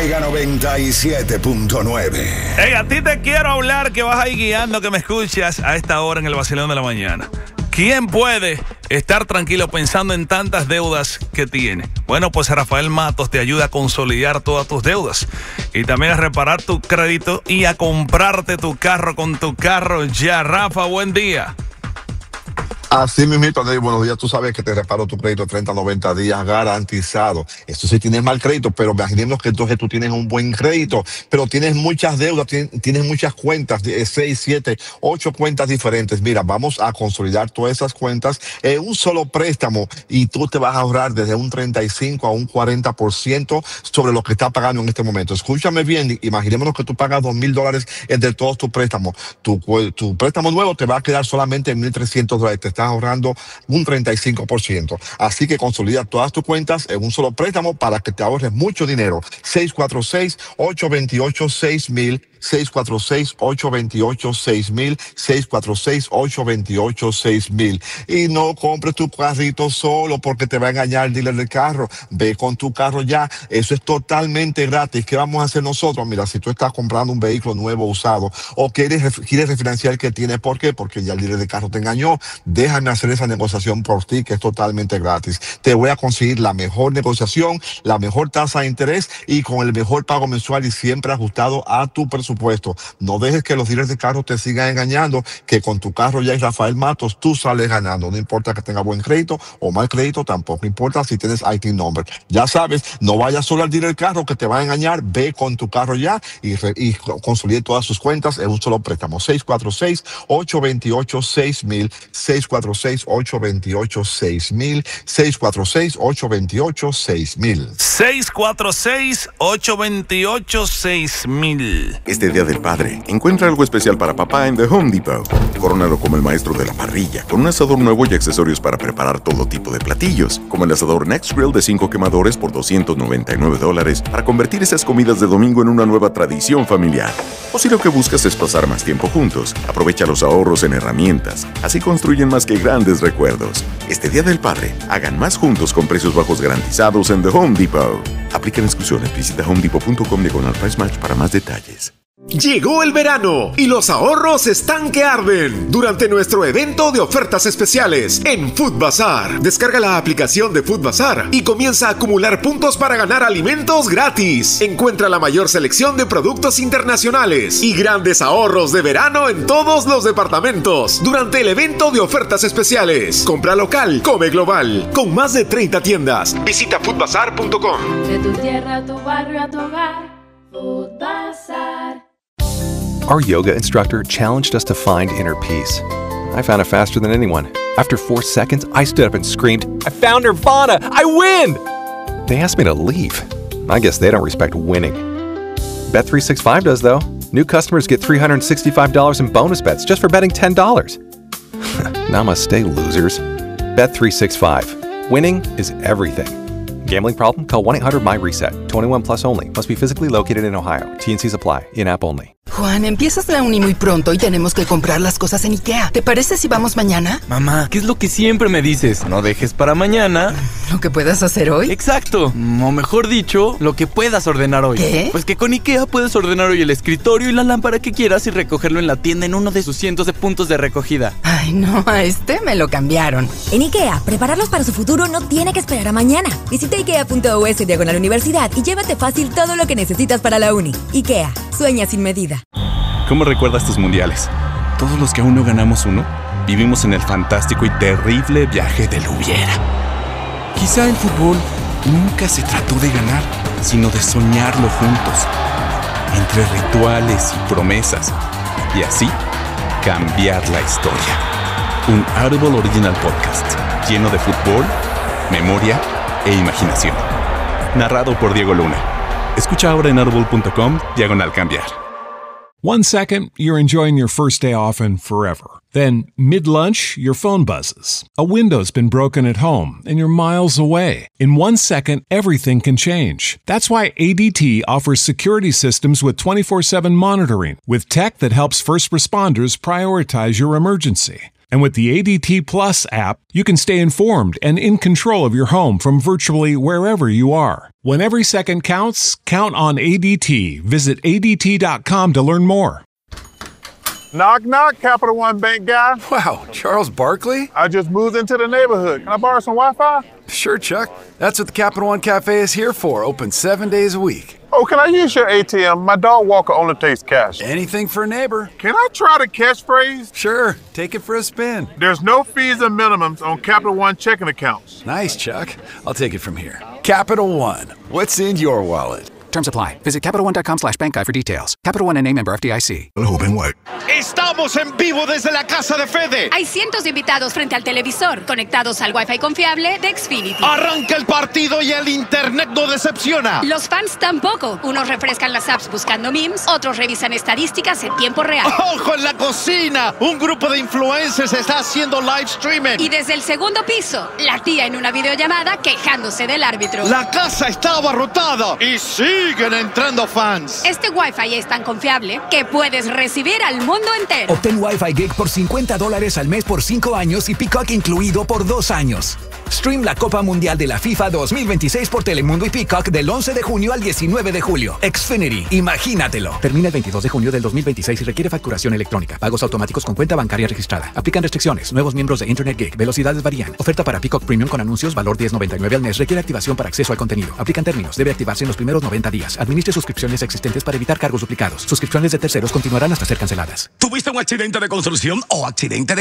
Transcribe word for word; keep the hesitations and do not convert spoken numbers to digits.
Mega noventa y siete punto nueve. Hey, a ti te quiero hablar, que vas ahí guiando, que me escuchas a esta hora en el vacilón de la mañana. ¿Quién puede estar tranquilo pensando en tantas deudas que tiene? Bueno, pues Rafael Matos te ayuda a consolidar todas tus deudas y también a reparar tu crédito y a comprarte tu carro con tu carro ya. Rafa, buen día. Así mismito, Andrés, buenos días. Tú sabes que te reparo tu crédito treinta a noventa días garantizado. Esto sí tienes mal crédito, pero imaginemos que entonces tú tienes un buen crédito, pero tienes muchas deudas, tienes, tienes muchas cuentas, seis, siete, ocho cuentas diferentes. Mira, vamos a consolidar todas esas cuentas en un solo préstamo y tú te vas a ahorrar desde un treinta y cinco a un cuarenta por ciento sobre lo que estás pagando en este momento. Escúchame bien, imaginémonos que tú pagas dos mil dólares entre todos tus préstamos. Tu, tu préstamo nuevo te va a quedar solamente en mil trescientos dólares. Te estás ahorrando un treinta y cinco por ciento. Así que consolida todas tus cuentas en un solo préstamo para que te ahorres mucho dinero. seis cuatro seis, ocho dos ocho, seis mil. seis cuatro seis, ocho dos ocho, seis mil, seis cuatro seis, ocho dos ocho, seis mil. Y no compres tu carrito solo porque te va a engañar el dealer del carro. Ve con tu carro ya. Eso es totalmente gratis. ¿Qué vamos a hacer nosotros? Mira, si tú estás comprando un vehículo nuevo usado o quieres, quieres refinanciar el que tienes, ¿por qué? Porque ya el dealer del carro te engañó. Déjame hacer esa negociación por ti, que es totalmente gratis. Te voy a conseguir la mejor negociación, la mejor tasa de interés y con el mejor pago mensual y siempre ajustado a tu presupuesto. Supuesto, no dejes que los dealers de carro te sigan engañando, que con tu carro ya es Rafael Matos, tú sales ganando. No importa que tenga buen crédito o mal crédito, tampoco importa si tienes I T number. Ya sabes, no vayas solo al dealer del carro que te va a engañar. Ve con tu carro ya y, re, y consolide todas sus cuentas en un solo préstamo. seis cuatro seis, ocho dos ocho, seis mil, seis cuatro seis, ocho dos ocho, seis mil, seis cuatro seis, ocho dos ocho, seis mil. seis cuatro seis, ocho dos ocho, seis mil. Este Día del Padre, encuentra algo especial para papá en The Home Depot. Corónalo como el maestro de la parrilla, con un asador nuevo y accesorios para preparar todo tipo de platillos, como el asador Next Grill de cinco quemadores por doscientos noventa y nueve dólares, para convertir esas comidas de domingo en una nueva tradición familiar. O si lo que buscas es pasar más tiempo juntos, aprovecha los ahorros en herramientas. Así construyen más que grandes recuerdos. Este Día del Padre, hagan más juntos con precios bajos garantizados en The Home Depot. Aplican exclusiones. Visita home depot punto com diagonal price match para más detalles. Llegó el verano y los ahorros están que arden durante nuestro evento de ofertas especiales en Food Bazaar. Descarga la aplicación de Food Bazaar y comienza a acumular puntos para ganar alimentos gratis. Encuentra la mayor selección de productos internacionales y grandes ahorros de verano en todos los departamentos durante el evento de ofertas especiales. Compra local, come global, con más de treinta tiendas. Visita food bazaar punto com. De tu tierra a tu barrio a tu hogar, Food Bazaar. Our yoga instructor challenged us to find inner peace. I found it faster than anyone. After four seconds, I stood up and screamed, "I found Nirvana! I win!" They asked me to leave. I guess they don't respect winning. Bet three sixty-five does, though. New customers get three hundred sixty-five dollars in bonus bets just for betting ten dollars. Namaste, losers. Bet three sixty-five. Winning is everything. Gambling problem? Call one eight hundred my reset. twenty-one plus only. Must be physically located in Ohio. T N Cs apply. In-app only. Juan, empiezas la uni muy pronto y tenemos que comprar las cosas en IKEA. ¿Te parece si vamos mañana? Mamá, ¿qué es lo que siempre me dices? No dejes para mañana ¿lo que puedas hacer hoy? Exacto. O mejor dicho, lo que puedas ordenar hoy. ¿Qué? Pues que con IKEA puedes ordenar hoy el escritorio y la lámpara que quieras y recogerlo en la tienda en uno de sus cientos de puntos de recogida. Ay, no, a este me lo cambiaron. En IKEA, prepararlos para su futuro no tiene que esperar a mañana. Visita ikea punto u s diagonal universidad y llévate fácil todo lo que necesitas para la uni. IKEA, sueña sin medida. ¿Cómo recuerdas tus mundiales? Todos los que aún no ganamos uno, vivimos en el fantástico y terrible viaje del hubiera. Quizá el fútbol nunca se trató de ganar, sino de soñarlo juntos, entre rituales y promesas, y así cambiar la historia. Un Audible Original Podcast, lleno de fútbol, memoria e imaginación. Narrado por Diego Luna. Escucha ahora en audible punto com, diagonal cambiar. One second, you're enjoying your first day off and forever. Then, mid-lunch, your phone buzzes. A window's been broken at home and you're miles away. In one second, everything can change. That's why A D T offers security systems with twenty-four seven monitoring, with tech that helps first responders prioritize your emergency. And with the A D T Plus app, you can stay informed and in control of your home from virtually wherever you are. When every second counts, count on A D T. Visit A D T dot com to learn more. Knock, knock, Capital One Bank guy. Wow, Charles Barkley? I just moved into the neighborhood. Can I borrow some Wi-Fi? Sure, Chuck. That's what the Capital One Cafe is here for, open seven days a week. Oh, can I use your A T M? My dog walker only takes cash. Anything for a neighbor. Can I try the catchphrase? Sure, take it for a spin. There's no fees or minimums on Capital One checking accounts. Nice, Chuck. I'll take it from here. Capital One, what's in your wallet? Terms apply. Visit Capital One dot com slash bank guide for details. Capital One N A member F D I C. Estamos en vivo desde la casa de Fede. Hay cientos de invitados frente al televisor, conectados al Wi-Fi confiable de Xfinity. Arranca el partido y el internet no decepciona. Los fans tampoco. Unos refrescan las apps buscando memes, otros revisan estadísticas en tiempo real. ¡Ojo en la cocina! Un grupo de influencers está haciendo live streaming. Y desde el segundo piso, la tía en una videollamada quejándose del árbitro. La casa está abarrotada y siguen entrando fans. Este Wi-Fi es tan confiable que puedes recibir al mundo entero. Obtén Wi-Fi Gig por cincuenta dólares al mes por cinco años y Peacock incluido por dos años. Stream la Copa Mundial de la FIFA dos mil veintiséis por Telemundo y Peacock del once de junio al diecinueve de julio. Xfinity, imagínatelo. Termina el veintidós de junio del dos mil veintiséis y requiere facturación electrónica. Pagos automáticos con cuenta bancaria registrada. Aplican restricciones. Nuevos miembros de Internet Gig. Velocidades varían. Oferta para Peacock Premium con anuncios. Valor diez noventa y nueve al mes. Requiere activación para acceso al contenido. Aplican términos. Debe activarse en los primeros noventa días. Administre suscripciones existentes para evitar cargos duplicados. Suscripciones de terceros continuarán hasta ser canceladas. ¿Tuviste un accidente de construcción o accidente de